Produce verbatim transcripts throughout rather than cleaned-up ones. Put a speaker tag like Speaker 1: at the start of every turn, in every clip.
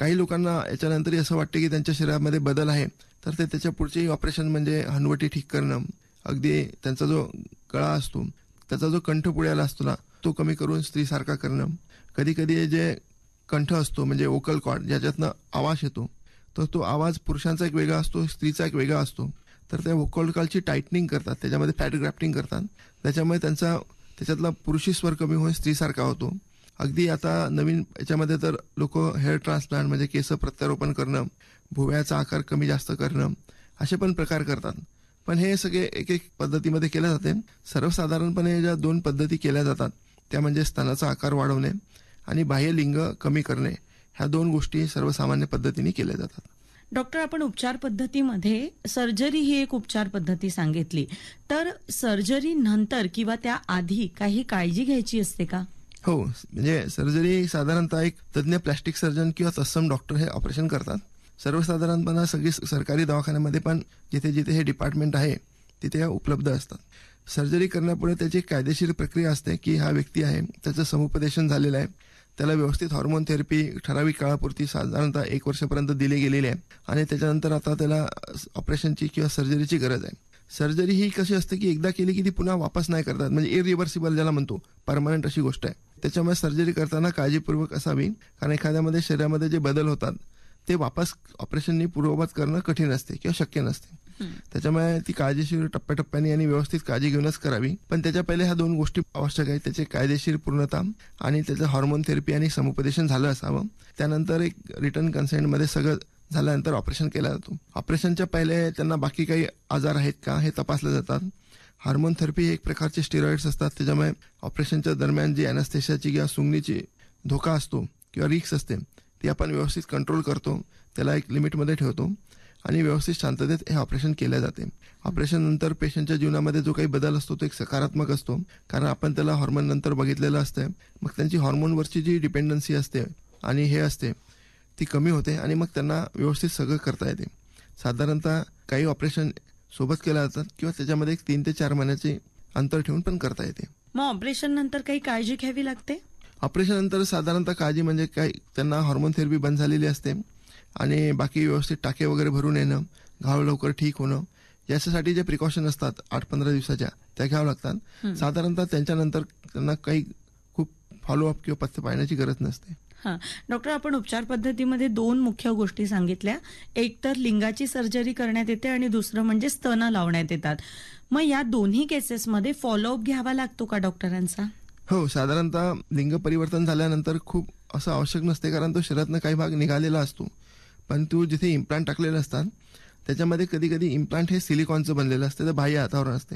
Speaker 1: काही लोकांना याच्यानंतरही असं वाटतं की त्यांच्या शरीरामध्ये बदल आहे, तर ते त्याच्या पुढचेही ऑपरेशन म्हणजे हनवटी ठीक करणं, अगदी त्यांचा जो गळा असतो त्याचा जो कंठ पुढे आला असतो ना तो कमी करून स्त्रीसारखा करणं. कधी कधी जे कंठ असतो म्हणजे वोकल कॉर्ड ज्याच्यातनं आवाज येतो, तर तो आवाज पुरुषांचा एक वेगळा असतो, स्त्रीचा एक वेगळा असतो. तर त्या वोकल कॉर्डची टायटनिंग करतात, त्याच्यामध्ये फॅट ग्राफ्टिंग करतात, त्याच्यामुळे त्यांचा त्याच्यातला पुरुषी स्वर कमी होऊन स्त्रीसारखा होतो. अगदी आता नवीन याच्यामध्ये तर लोक हेअर ट्रान्सप्लांट म्हणजे केस प्रत्यारोपण करणं, भुवयाचा आकार कमी जास्त करणं, असे पण प्रकार करतात. पण हे सगळे एक एक पद्धतीमध्ये केले जाते. सर्वसाधारणपणे ज्या दोन पद्धती केल्या जातात त्या म्हणजे स्तनाचा आकार वाढवणे आणि बाह्य लिंग कमी करणे, ह्या दोन गोष्टी सर्वसामान्य पद्धतीने केल्या जातात.
Speaker 2: डॉक्टर, आपण उपचार पद्धतीमध्ये सर्जरी ही एक उपचार पद्धती सांगितली, तर सर्जरी नंतर किंवा त्या आधी काही काळजी घ्यायची असते का?
Speaker 1: हो, म्हणजे सर्जरी साधारणतः एक तज्ज्ञ प्लॅस्टिक सर्जन किंवा तत्सम डॉक्टर हे ऑपरेशन करतात. सर्वसाधारणपणे सगळी सरकारी दवाखान्यामध्ये पण जिथे जिथे हे डिपार्टमेंट आहे तिथे उपलब्ध असतात. सर्जरी करण्यापुढे त्याची कायदेशीर प्रक्रिया असते की हा व्यक्ती आहे त्याचं समुपदेशन झालेलं आहे, त्याला व्यवस्थित हॉर्मोन थेरपी ठराविक काळापुरती साधारणतः एक वर्षापर्यंत दिली गेलेली आहे आणि त्याच्यानंतर आता त्याला ऑपरेशनची किंवा सर्जरीची गरज आहे. सर्जरी ही कशी असते की एकदा केली की ती पुन्हा वापस नाही करतात, म्हणजे इरिव्हर्सिबल ज्याला म्हणतो, परमनंट अशी गोष्ट आहे. त्याच्यामुळे सर्जरी करताना काळजीपूर्वक असावी, कारण एखाद्यामध्ये शरीरामध्ये जे बदल होतात ते वापस ऑपरेशननी पूर्ववत करणं कठीण असते किंवा शक्य नसते. त्याच्यामुळे ती काळजीशीर टप्प्याटप्प्याने आणि व्यवस्थित काळजी घेऊनच करावी. पण त्याच्या पहिले ह्या दोन गोष्टी आवश्यक आहेत, त्याची कायदेशीर पूर्णता आणि त्याचं हॉर्मोन थेरपी आणि समुपदेशन झालं असावं. त्यानंतर एक रिटर्न कन्सेंटमध्ये सगळं झाल्यानंतर ऑपरेशन केलं जातो. ऑपरेशनच्या पहिले त्यांना बाकी काही आजार आहेत का हे तपासले जातात. हार्मोन थेरपी हे एक प्रकारचे स्टेरॉइड्स असतात, त्याच्यामुळे ऑपरेशनच्या दरम्यान जी अॅनेस्थेशियाची किंवा सुंगणीची धोका असतो किंवा रिक्स असते ती आपण व्यवस्थित कंट्रोल करतो, त्याला एक लिमिटमध्ये ठेवतो आणि व्यवस्थित शांततेत हे ऑपरेशन केले जाते. ऑपरेशन नंतर पेशंटच्या जीवनामध्ये जो काही बदल असतो तो एक सकारात्मक असतो, कारण आपण त्याला हॉर्मोन नंतर बघितलेलं असतं. मग त्यांची हॉर्मोनवरची जी डिपेंडन्सी असते आणि हे असते ती कमी होते आणि मग त्यांना व्यवस्थित सगळं करता येते. साधारणतः काही ऑपरेशन सोबत केल्या जातात किंवा त्याच्यामध्ये एक तीन ते चार महिन्याचे अंतर ठेवून पण करता येते.
Speaker 2: मग ऑपरेशन नंतर काही काळजी घ्यावी लागते?
Speaker 1: ऑपरेशन नंतर साधारणतः काळजी म्हणजे काही त्यांना हॉर्मोन थेरपी बंद झालेली असते आणि बाकी व्यवस्थित टाके वगैरे भरून येणं, घाव लवकर ठीक होणं, याच्यासाठी जे प्रिकॉशन असतात आठ पंधरा दिवसाच्या त्या घ्याव्या लागतात. साधारणतः त्यांच्यानंतर त्यांना काही खूप फॉलोअप किंवा पथ्य पाळण्याची गरज नसते.
Speaker 2: हा डॉक्टर, आपण उपचार पद्धतीमध्ये दोन मुख्य गोष्टी सांगितल्या, एक तर लिंगाची सर्जरी करण्यात येते आणि दुसरं म्हणजे स्तन लावण्यात येतात. मग या दोन्ही केसेसमध्ये फॉलोअप घ्यावा लागतो का डॉक्टरांचा?
Speaker 1: हो, साधारणतः लिंग परिवर्तन झाल्यानंतर खूप असं आवश्यक नसते, कारण तो शरीरातनं काही भाग निघालेला असतो. पण तू जिथे इम्प्लांट टाकलेले असतात त्याच्यामध्ये कधी कधी इम्प्लांट हे सिलिकॉनचं बनलेलं असते, तर बाह्य हातावर असते.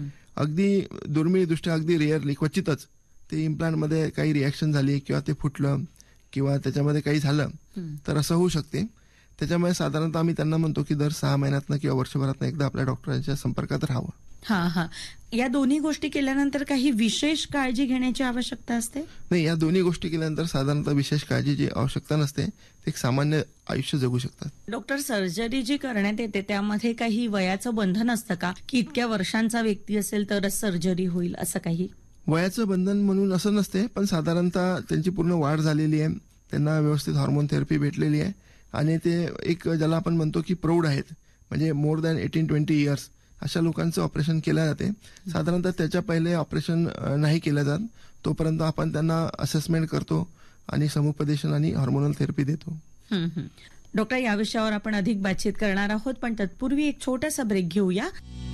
Speaker 1: अगदी दुर्मिळ दृष्ट्या अगदी रेअरली क्वचितच ते इम्प्लांटमध्ये काही रिॲक्शन झाली किंवा ते फुटलं किंवा त्याच्यामध्ये काही झालं तर असं होऊ शकते. त्याच्यामुळे साधारणतः आम्ही त्यांना म्हणतो की दर सहा महिन्यातनं किंवा वर्षभरातनं एकदा आपल्या डॉक्टरांच्या संपर्कात राहावं.
Speaker 2: हा हा या दोन्ही गोष्टी केल्यानंतर काही विशेष काळजी घेण्याची आवश्यकता असते?
Speaker 1: नाही, या दोन्ही गोष्टी केल्यानंतर साधारणतः विशेष काळजीची आवश्यकता नसते, ते एक सामान्य आयुष्य जगू शकतात.
Speaker 2: डॉक्टर, सर्जरी जी करण्यात येते त्यामध्ये काही वयाचं बंधन असतं का, की इतक्या वर्षांचा व्यक्ती असेल तरच सर्जरी होईल असं काही?
Speaker 1: वयाचं बंधन म्हणून असं नसते, पण साधारणतः त्यांची पूर्ण वाढ झालेली आहे, त्यांना व्यवस्थित हॉर्मोन थेरपी भेटलेली आहे आणि ते एक ज्याला आपण म्हणतो की प्रौढ आहेत, म्हणजे more than eighteen twenty years अशा लोकांचं ऑपरेशन केलं जाते. साधारणतः त्याच्या पहिले ऑपरेशन नाही केलं जात, तोपर्यंत आपण त्यांना असेसमेंट करतो आणि समुपदेशन आणि हॉर्मोनल थेरपी देतो.
Speaker 2: डॉक्टर, या विषयावर आपण अधिक बातचीत करणार आहोत, पण तत्पूर्वी एक छोटासा ब्रेक घेऊया.